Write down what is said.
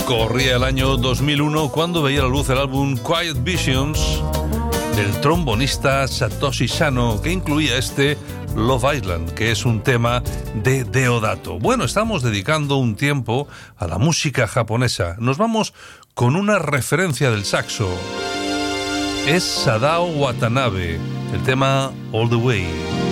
Corría el año 2001 cuando veía la luz el álbum Quiet Visions del trombonista Satoshi Sano, que incluía este Love Island, que es un tema de Deodato. Bueno, estamos dedicando un tiempo a la música japonesa. Nos vamos con una referencia del saxo. Es Sadao Watanabe, el tema All the Way.